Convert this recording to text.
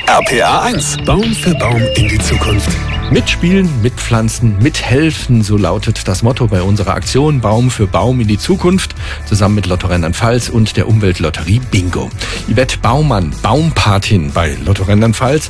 RPA 1. Baum für Baum in die Zukunft. Mitspielen, mitpflanzen, mithelfen, so lautet das Motto bei unserer Aktion Baum für Baum in die Zukunft, zusammen mit Lotto Rheinland-Pfalz und der Umweltlotterie Bingo. Yvette Baumann, Baumpatin bei Lotto Rheinland-Pfalz,